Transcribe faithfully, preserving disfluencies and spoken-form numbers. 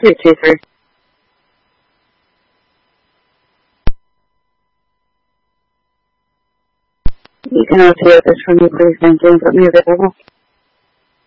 Three two three. You can also this from me, please. Thank you. Put me available.